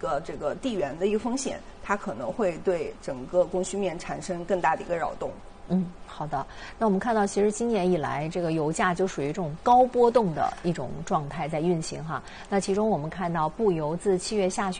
个这个地缘的一个风险，它可能会对整个供需面产生更大的一个扰动。 好的。那我们看到，其实今年以来，这个油价就属于这种高波动的一种状态在运行哈。那其中我们看到，布油自7月下旬